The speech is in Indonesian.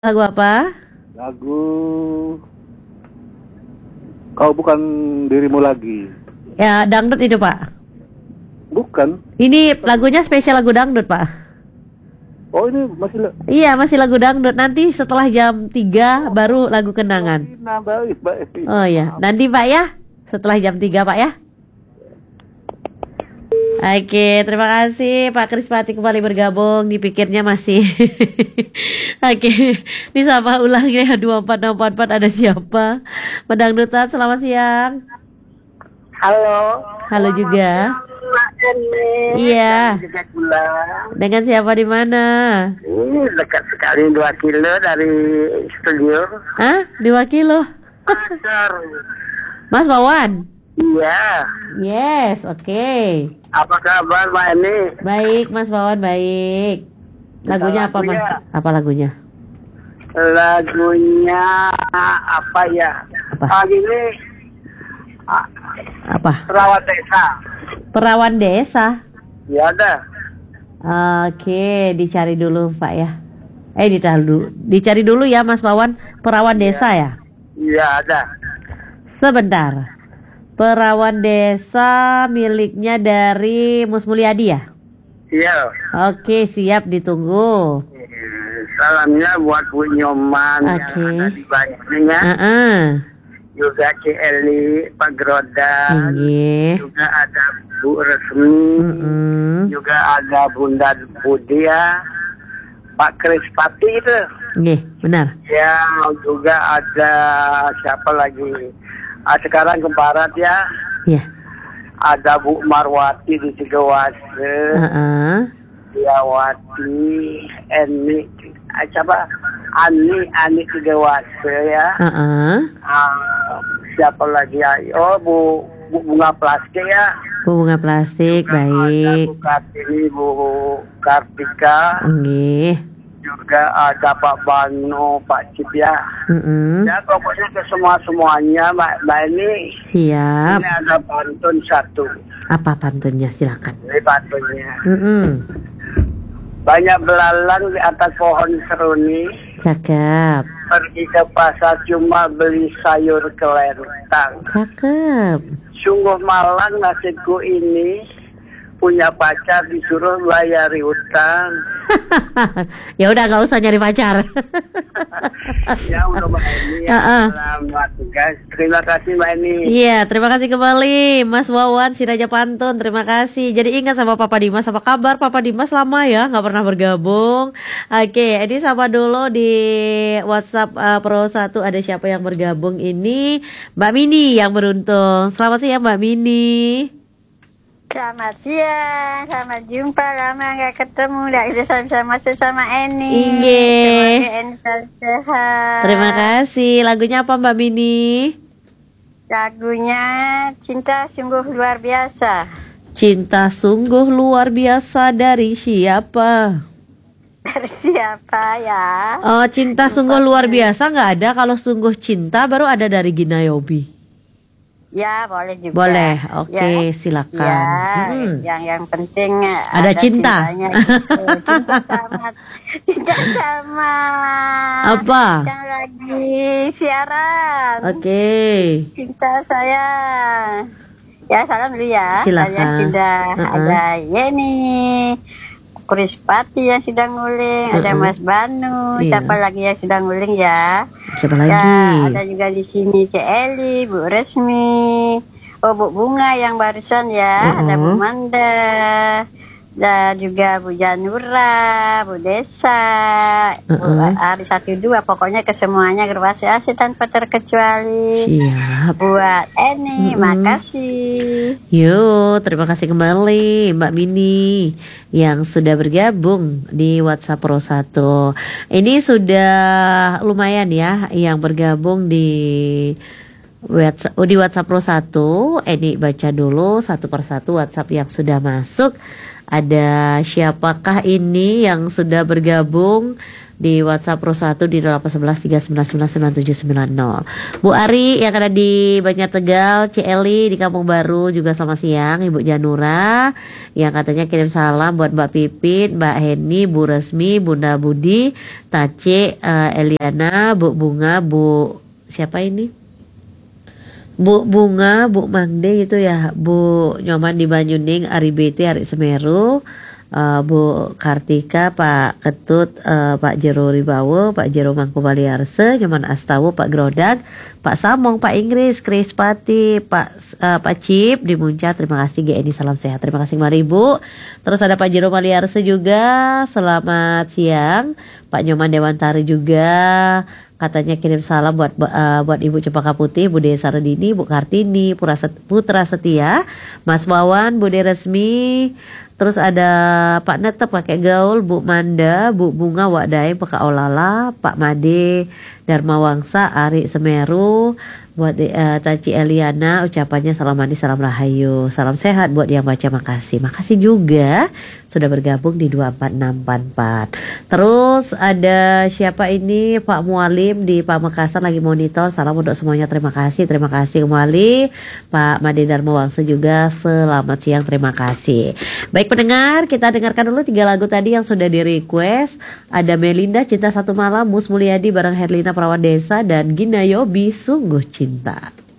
Lagu apa? Lagu Kau Bukan Dirimu Lagi. Ya, dangdut itu, Pak. Bukan. Ini lagunya spesial lagu dangdut, Pak. Oh, ini masih Iya, masih lagu dangdut. Nanti setelah jam 3 baru lagu kenangan. baik. Oh iya, nanti Pak ya. Setelah jam 3 Pak ya. Oke, terima kasih Pak Krispati kembali bergabung. Dipikirnya masih. Oke, disapa ulang ya 24644 ada siapa? Pendangdutan, selamat siang. Halo. Halo juga. Mbak Eni. Iya. Juga pulang. Dengan siapa di mana? Ini dekat sekali 2 kilo dari studio. Hah? 2 kilo? Pasar. Mas Wawan? Iya. Yes, oke. Apa kabar Mbak Eni? Baik, Mas Wawan, baik. Lagunya apa, Mas? Lagunya? Apa lagunya? Lagunya apa ya? Apa? Pagi ini Apa? Perawat Desa. Perawan Desa. Ya ada. Oke, dicari dulu, Pak ya. Dicari dulu ya, Mas Wawan. Perawan Desa ya? Iya ada. Sebentar. Perawan Desa miliknya dari Mus Mulyadi ya? Iya. Oke, siap, ditunggu. Salamnya buat Bu Nyoman Oke. yang ada di Bandung ya. Juga Ci Eli, Pak Grodan, Nggih. juga ada Bu Resmi, juga ada Bunda Budi ya, Pak Krispati itu. Nggih, benar. Ya, juga ada siapa lagi? Sekarang ke barat ya, Iya. ada Bu Marwati di Tigawase, Diawati, Eni, siapa? Ani Tigawase ya. Siapa lagi ya? Oh, Bu Bunga Plastik ya. Bu Bunga Plastik, Juga baik. ada Bu Kartini, Bu Kartika. Nggih. Juga ada Pak Bano, Pak Cip ya. Ya pokoknya ke semuanya Mbak ini. Siap. Ini ada pantun satu. Apa pantunnya? Silakan. Ini pantunnya. Banyak belalang di atas pohon seruni. Cakep. Pergi ke pasar cuma beli sayur kelentang. Cakep. Sungguh malang nasibku ini, punya pacar disuruh bayari utang. Ya udah, nggak usah nyari pacar. Ya udah Mbak Eni ya. Selamat tugas. Terima kasih Mbak Eni. Iya, terima kasih kembali Mas Wawan si Raja Pantun. Terima kasih. Jadi ingat sama Papa Dimas, apa kabar Papa Dimas, lama ya nggak pernah bergabung. Oke, ini sama dulu di WhatsApp Pro 1 ada siapa yang bergabung ini? Mbak Mini yang beruntung. Selamat siang Mbak Mini. Selamat siang, selamat jumpa, lama nggak ketemu, udah bisa masuk sama Eni. Inge. Semoga Eni selalu sehat. Terima kasih. Lagunya apa Mbak Mini? Lagunya Cinta Sungguh Luar Biasa. Cinta sungguh luar biasa dari siapa? Dari siapa ya? Oh, cinta sungguh luar biasa nggak ada. Kalau sungguh cinta baru ada dari Gina Yobi. Ya boleh juga. Boleh, oke, Ya. silakan. Ya, yang penting Ada cinta. cintanya gitu. Cinta sama Apa? yang lagi siaran. Oke. Cinta saya. Ya salam dulu ya. Silakan. Yang sudah ada Yeni, Krispati yang sudah nguling, ada Mas Banu, Iya. siapa lagi yang sudah nguling ya? Siapa Ya, lagi? ada juga di sini Ci Eli, Bu Resmi, Bu Bunga yang barusan ya, ada Bu Manda, dan juga Bu Janura, Bu Desa, Bu Ari 12, pokoknya ke semuanya gerwasi asih tanpa terkecuali. Siap. Buat Eni, makasih. Yuk, terima kasih kembali Mbak Mini yang sudah bergabung di WhatsApp Pro 1. Ini sudah lumayan ya yang bergabung di WhatsApp Pro 1. Eni baca dulu satu persatu WhatsApp yang sudah masuk. Ada siapakah ini yang sudah bergabung di WhatsApp Pro 1 di 0811 3999790. Bu Ari yang ada di Banjar Tegal, Cieli di Kampung Baru juga selamat siang. Ibu Janura yang katanya kirim salam buat Mbak Pipit, Mbak Heni, Bu Resmi, Bunda Budi, Tace, Eliana, Bu Bunga, Bu siapa ini? Bu Bunga, Bu Mangde itu ya, Bu Nyoman di Banyuning, Ari BT, Ari Semeru, Bu Kartika, Pak Ketut, Pak Jero Ribawo, Pak Jero Mangkubaliarse, Nyoman Astawo, Pak Grodag, Pak Samong, Pak Inggris, Kris Pati, Pak Cip di Muncah. Terima kasih GNI, salam sehat. Terima kasih kembali Ibu. Terus ada Pak Jero Maliarse juga, selamat siang. Pak Nyoman Dewantari juga katanya kirim salam buat Ibu Cempaka Putih, Bu Desa Redini, Bu Kartini, Putra Setia, Mas Wawan, Bude Resmi. Terus ada Pak Netep pakai gaul, Bu Manda, Bu Bunga Wadai, Peka Olala, Pak Made, Dharma Wangsa, Ari Semeru, buat Taci Eliana ucapannya salam mandi, salam rahayu, salam sehat buat yang baca. Makasih juga sudah bergabung di 24644. Terus ada siapa ini, Pak Mualim di Pamekasan lagi monitor, salam untuk semuanya, terima kasih kembali. Pak Made Dharma Wangsa juga selamat siang, terima kasih. Baik pendengar, kita dengarkan dulu 3 lagu tadi yang sudah di request. Ada Melinda Cinta Satu Malam, Mus Mulyadi bareng Herlina Perawan Desa, dan Gina Yobi Sungguh Cinta.